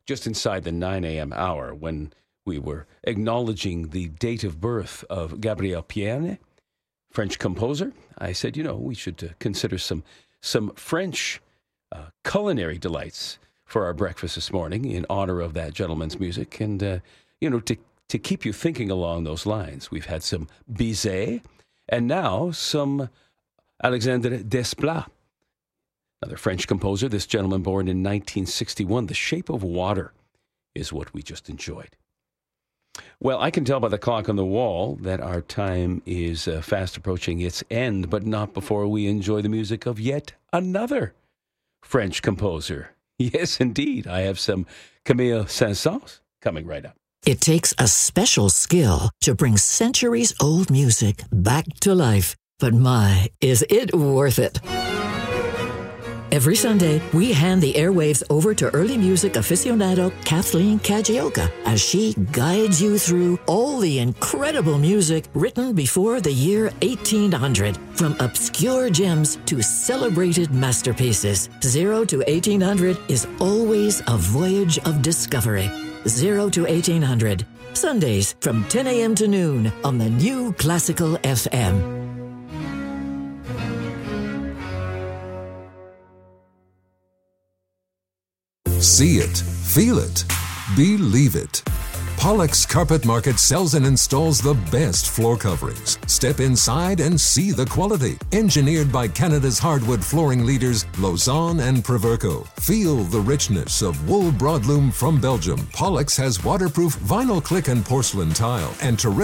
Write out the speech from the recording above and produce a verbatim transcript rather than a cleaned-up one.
just inside the nine a.m. hour when we were acknowledging the date of birth of Gabriel Pierne, French composer. I said, you know, we should uh, consider some some French uh, culinary delights for our breakfast this morning in honor of that gentleman's music. And, uh, you know, to, to keep you thinking along those lines, we've had some Bizet and now some Alexandre Desplat, another French composer. This gentleman born in nineteen sixty-one. The Shape of Water is what we just enjoyed. Well, I can tell by the clock on the wall that our time is uh, fast approaching its end, but not before we enjoy the music of yet another French composer. Yes, indeed. I have some Camille Saint-Saëns coming right up. It takes a special skill to bring centuries-old music back to life. But my, is it worth it? Every Sunday, we hand the airwaves over to early music aficionado Kathleen Kajioka as she guides you through all the incredible music written before the year eighteen hundred. From obscure gems to celebrated masterpieces, Zero to eighteen hundred is always a voyage of discovery. Zero to eighteen hundred, Sundays from ten a.m. to noon on the New Classical F M. See it, feel it, believe it. Pollock's Carpet Market sells and installs the best floor coverings. Step inside and see the quality. Engineered by Canada's hardwood flooring leaders, Lausanne and Proverco. Feel the richness of wool broadloom from Belgium. Pollock's has waterproof vinyl click and porcelain tile and terrific